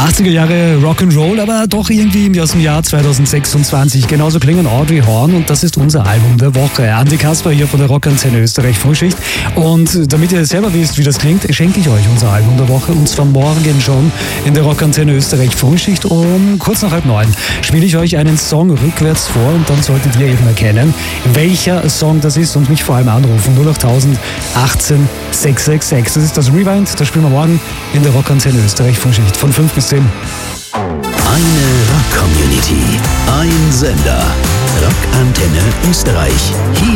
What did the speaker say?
80er Jahre Rock'n'Roll, aber doch irgendwie aus dem Jahr 2026. Genauso klingen Audrey Horn und das ist unser Album der Woche. Andi Kasper hier von der Rockantenne Österreich Frühschicht. Und damit ihr selber wisst, wie das klingt, schenke ich euch unser Album der Woche und zwar morgen schon in der Rockantenne Österreich Frühschicht um kurz nach 8:30 spiele ich euch einen Song rückwärts vor und dann solltet ihr eben erkennen, welcher Song das ist und mich vor allem anrufen. 08000 18 666. Das ist das Rewind, das spielen wir morgen in der Rockantenne Österreich Frühschicht von 5 bis 10. Eine Rock-Community, ein Sender. Rockantenne Österreich. Hier